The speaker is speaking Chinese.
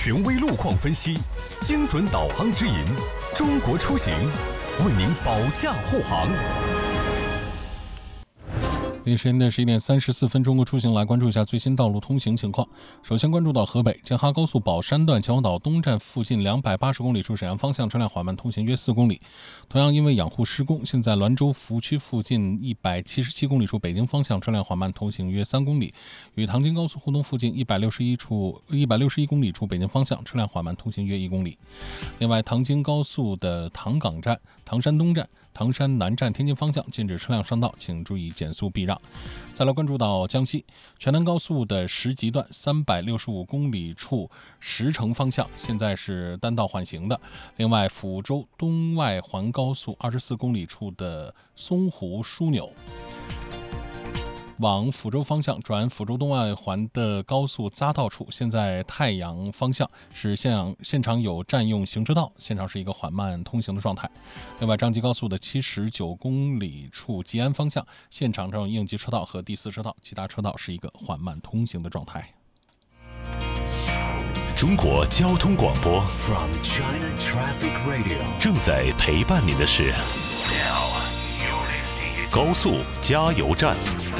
权威路况分析，精准导航指引，中国出行为您保驾护航。 时间的11点34分，中国出行来关注一下最新道路通行情况。首先关注到河北京哈高速宝山段秦皇岛东站附近280公里处沈阳方向车辆缓慢通行约4公里。同样因为养护施工，现在滦州服务区附近177公里处北京方向车辆缓慢通行约3公里。与唐京高速互通附近161公里处北京方向车辆缓慢通行约1公里。另外，唐京高速的唐岗站、唐山东站、唐山南站天津方向禁止车辆上道，请注意减速避让。再来关注到江西全南高速的石集段365公里处石城方向，现在是单道缓行的。另外，抚州东外环高速24公里处的松湖枢纽往抚州方向转抚州东外环的高速匝道处，现在太阳方向是现场有占用行车道，现场是一个缓慢通行的状态。另外，张吉高速的79公里处吉安方向，现场上应急车道和第4车道，其他车道是一个缓慢通行的状态。 中国交通广播 From China Traffic Radio 正在陪伴您的是高速加油站。